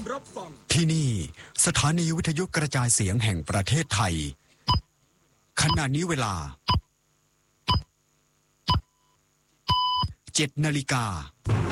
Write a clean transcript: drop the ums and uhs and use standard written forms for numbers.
รับฟังที่นี่สถานีวิทยุกระจายเสียงแห่งประเทศไทยขณะนี้เวลา 7 นาฬิกา